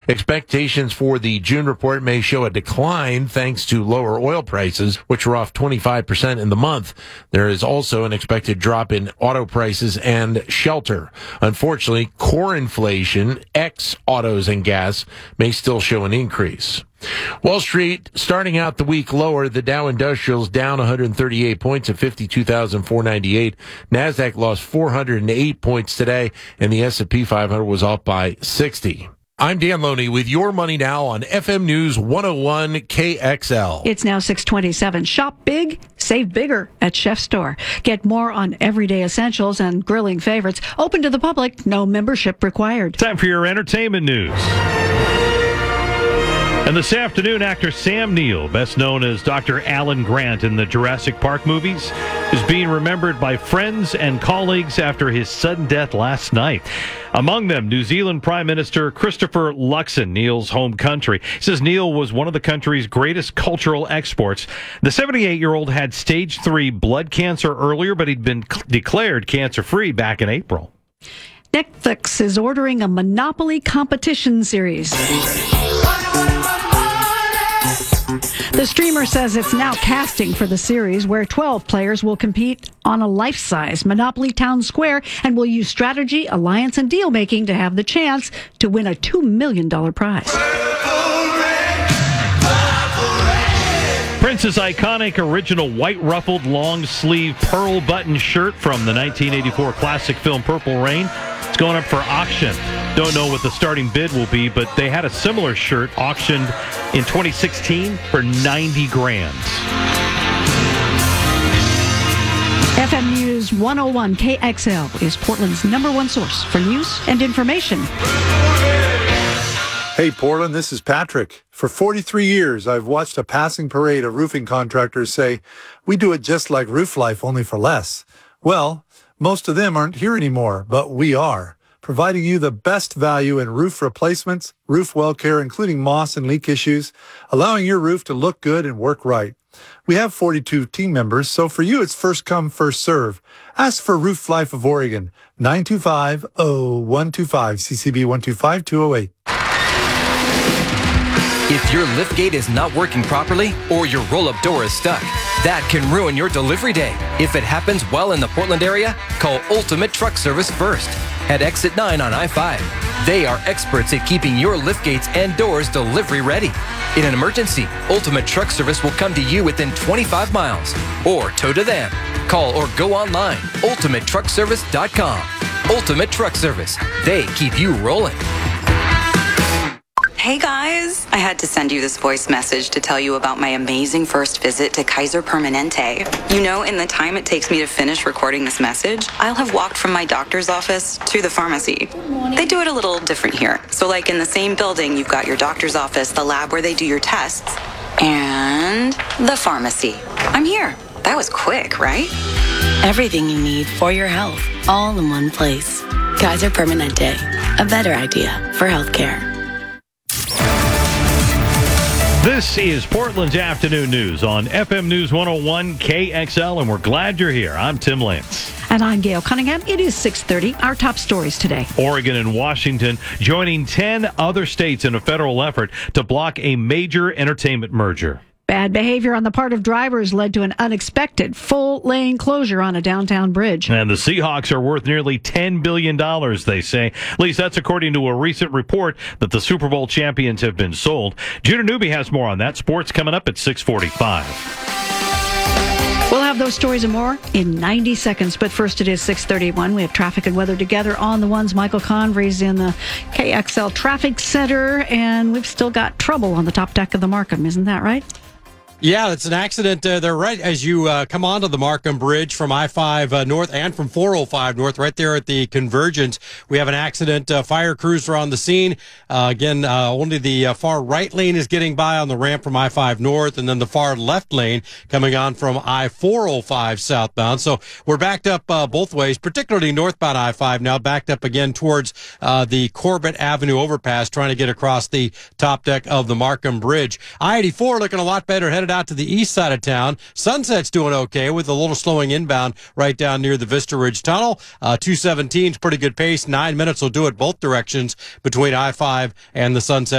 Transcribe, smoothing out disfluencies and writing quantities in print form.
Expectations for the June report may show a decline thanks to lower oil prices, which are off 25% in the month. There is also an expected drop in auto prices and shelter. Unfortunately, core inflation, ex autos and gas, may still show an increase. Wall Street starting out the week lower. The Dow Industrials down 138 points at 52,498. NASDAQ lost 408 points today, and the S&P 500 was off by 60. I'm Dan Loney with your money now on FM News 101 KXL. It's now 6:27. Shop big, save bigger at Chef Store. Get more on everyday essentials and grilling favorites. Open to the public, no membership required. Time for your entertainment news. And this afternoon, actor Sam Neill, best known as Dr. Alan Grant in the Jurassic Park movies, is being remembered by friends and colleagues after his sudden death last night. Among them, New Zealand Prime Minister Christopher Luxon, Neill's home country. He says Neill was one of the country's greatest cultural exports. The 78-year-old had stage 3 blood cancer earlier, but he'd been declared cancer-free back in April. Netflix is ordering a Monopoly competition series. The streamer says it's now casting for the series where 12 players will compete on a life-size Monopoly Town Square and will use strategy, alliance, and deal-making to have the chance to win a $2 million prize. Prince's iconic original white ruffled long sleeve pearl button shirt from the 1984 classic film Purple Rain. It's going up for auction. Don't know what the starting bid will be, but they had a similar shirt auctioned in 2016 for $90,000. FM News 101 KXL is Portland's #1 source for news and information. Hey, Portland, this is Patrick. For 43 years, I've watched a passing parade of roofing contractors say, we do it just like Roof Life, only for less. Well, most of them aren't here anymore, but we are, providing you the best value in roof replacements, roof well care, including moss and leak issues, allowing your roof to look good and work right. We have 42 team members, so for you, it's first come, first serve. Ask for Roof Life of Oregon, 925-0125, CCB 125208. If your liftgate is not working properly or your roll-up door is stuck, that can ruin your delivery day. If it happens while in the Portland area, call Ultimate Truck Service first at Exit 9 on I-5. They are experts at keeping your liftgates and doors delivery ready. In an emergency, Ultimate Truck Service will come to you within 25 miles or tow to them. Call or go online, ultimatetruckservice.com. Ultimate Truck Service. They keep you rolling. Hey guys, I had to send you this voice message to tell you about my amazing first visit to Kaiser Permanente. You know, in the time it takes me to finish recording this message, I'll have walked from my doctor's office to the pharmacy. They do it a little different here. So like in the same building, you've got your doctor's office, the lab where they do your tests, and the pharmacy. I'm here. That was quick, right? Everything you need for your health, all in one place. Kaiser Permanente, a better idea for healthcare. This is Portland's Afternoon News on FM News 101 KXL, and we're glad you're here. I'm Tim Lance. And I'm Gail Cunningham. It is 6:30. Our top stories today. Oregon and Washington joining 10 other states in a federal effort to block a major entertainment merger. Bad behavior on the part of drivers led to an unexpected full-lane closure on a downtown bridge. And the Seahawks are worth nearly $10 billion, they say. At least that's according to a recent report that the Super Bowl champions have been sold. Judah Newby has more on that. Sports coming up at 6:45. We'll have those stories and more in 90 seconds, but first it is 6:31. We have traffic and weather together on the ones. Michael Convery's in the KXL Traffic Center, and we've still got trouble on the top deck of the Markham. Isn't that right? Yeah, it's an accident. They're right as you come onto the Markham Bridge from I-5 North and from 405 North, right there at the convergence. We have an accident. Fire crews are on the scene. Again, only the far right lane is getting by on the ramp from I-5 North, and then the far left lane coming on from I-405 southbound. So we're backed up both ways, particularly northbound I-5 now backed up again towards the Corbett Avenue overpass, trying to get across the top deck of the Markham Bridge. I-84 looking a lot better, headed out to the east side of town. Sunset's doing okay with a little slowing inbound right down near the Vista Ridge Tunnel. 217's pretty good pace. 9 minutes will do it both directions between I-5 and the Sunset